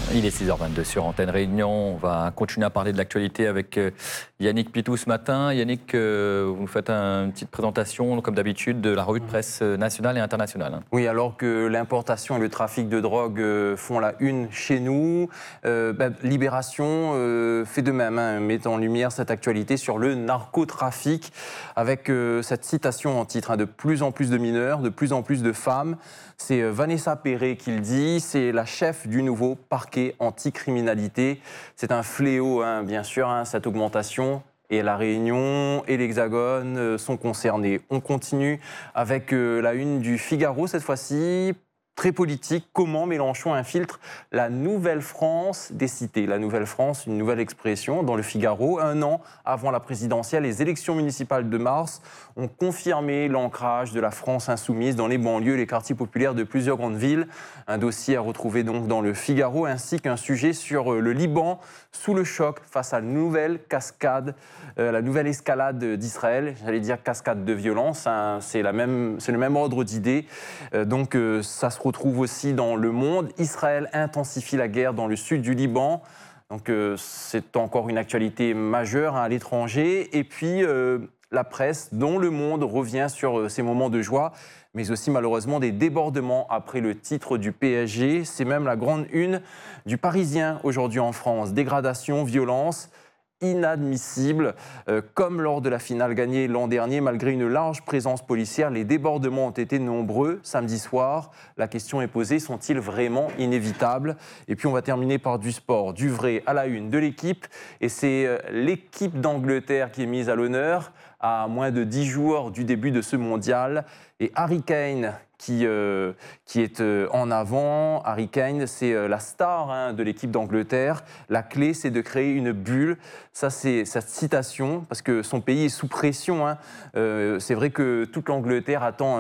Il est 6h22 sur Antenne Réunion. On va continuer à parler de l'actualité avec Yannick Pitou ce matin. Yannick, vous nous faites une petite présentation, comme d'habitude, de la revue de presse nationale et internationale. Oui, alors que l'importation et le trafic de drogue font la une chez nous, Libération fait de même, met en lumière cette actualité sur le narcotrafic, avec cette citation en titre, de plus en plus de mineurs, de plus en plus de femmes. C'est Vanessa Perret qui le dit, c'est la chef du nouveau parquet anticriminalité. C'est un fléau, bien sûr, cette augmentation. Et la Réunion et l'Hexagone sont concernés. On continue avec la une du Figaro, cette fois-ci, très politique. Comment Mélenchon infiltre la nouvelle France des cités. La nouvelle France, une nouvelle expression dans le Figaro. 1 an avant la présidentielle, les élections municipales de mars ont confirmé l'ancrage de la France insoumise dans les banlieues et les quartiers populaires de plusieurs grandes villes. Un dossier à retrouver donc dans le Figaro, ainsi qu'un sujet sur le Liban, sous le choc face à la nouvelle cascade, la nouvelle escalade d'Israël. J'allais dire cascade de violence, c'est le même ordre d'idées. Donc ça se retrouve aussi dans Le Monde. Israël intensifie la guerre dans le sud du Liban. Donc c'est encore une actualité majeure à l'étranger. Et puis la presse, dont Le Monde revient sur ces moments de joie, mais aussi malheureusement des débordements après le titre du PSG. C'est même la grande une du Parisien aujourd'hui en France. Dégradation, violence, inadmissible. Comme lors de la finale gagnée l'an dernier, malgré une large présence policière, les débordements ont été nombreux samedi soir. La question est posée, sont-ils vraiment inévitables? Et puis on va terminer par du sport, du vrai à la une de l'équipe. Et c'est l'équipe d'Angleterre qui est mise à l'honneur à moins de 10 jours du début de ce mondial. Et Harry Kane qui est en avant. Harry Kane, c'est la star de l'équipe d'Angleterre. La clé, c'est de créer une bulle. Ça, c'est cette citation, parce que son pays est sous pression. C'est vrai que toute l'Angleterre attend